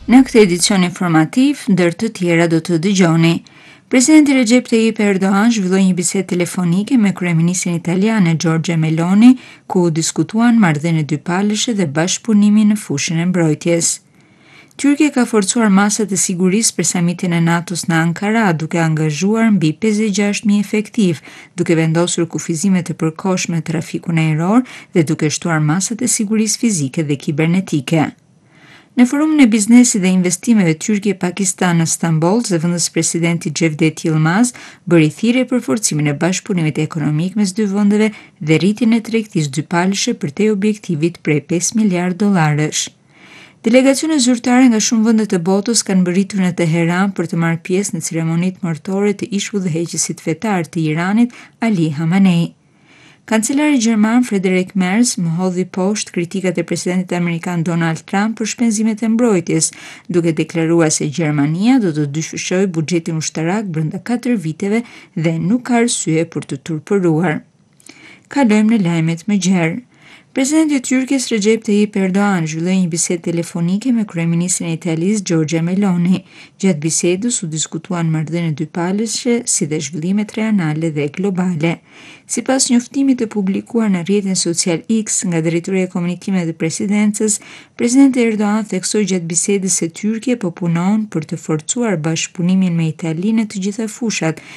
Në këtë edicion informativ, ndër të tjera do të dëgjoni. Presidenti Recep Tayyip Erdogan zhvilloi një bisedë telefonike me kryeministrin italiane Giorgia Meloni, ku diskutuan marrëdhënie dypalëshe dhe bashkëpunimin në fushën e mbrojtjes. Tyrkia ka forcuar masat e sigurisë për samitin e NATO-s në Ankara, duke angazhuar mbi 56.000 efektiv, duke vendosur kufizime të përkohshme në trafikun ajror dhe duke shtuar masat e sigurisë fizike dhe kibernetike. Në forumin e biznesit dhe investimeve Turqie-Pakistan në Stamboll, zëvendës presidenti Cevdet Yılmaz bëri thirrje për forcimin e bashkëpunimit ekonomik mes dy vendeve dhe rritjen e tregtisë dypalëshe përtej objektivit prej $5 miliardësh. Delegacione zyrtare nga shumë vende të botës kanë mbërritur në Teheran për të marrë pjesë në ceremonitë martore të ish-udhëheqësit fetar të Iranit, Ali Khamenei. Kancelari gjerman Friedrich Merz më hodhi poshtë kritikat e presidentit amerikan Donald Trump për shpenzimet e mbrojtjes, duke deklaruar se Gjermania do të dyshojë buxhetin ushtarak brenda 4 viteve dhe nuk ka arsye për të turpëruar. Kalojmë në lajmet më gjerë. Presidenti i Tyrkisë Recep Tayyip Erdogan zhvilloi një bisedë telefonike me kryeministrin e Italisë Giorgia Meloni. Gjatë bisedës u diskutuan marrëdhënie dypalëshe si dhe zhvillimet rajonale dhe globale. Sipas njoftimit të publikuar në rrjetin social X nga drejtoria e komunikimeve të presidencës, presidenti Erdogan theksoi gjatë bisedës se Tyrkia po punon për të forcuar bashkëpunimin me Italinë në të gjitha fushat,